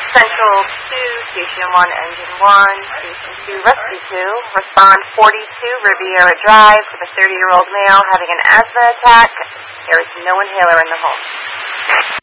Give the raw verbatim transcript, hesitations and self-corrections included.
Central two, Station one, Engine one, Station two, Rescue two. Respond forty-two, Riviera Drive, with a thirty-year-old male having an asthma attack. There is no inhaler in the home.